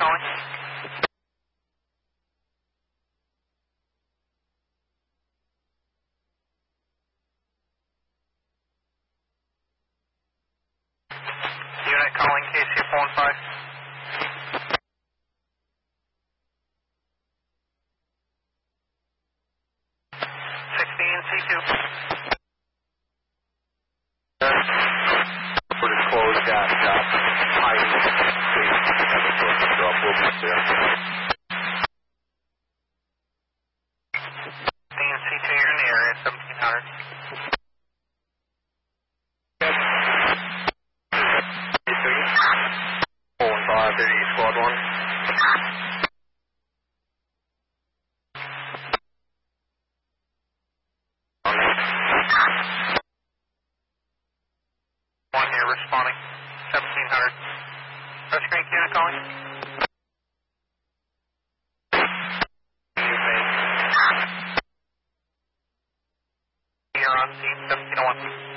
calling? Unit calling KC415. 16 C2. Pretty close, got height, please have a short drop, we'll be there. 16 C2, you're in the area, 1700. Pulling 530 squad 1. One here responding, 1700. Rescue Inc. unit calling? You're on scene, 1701.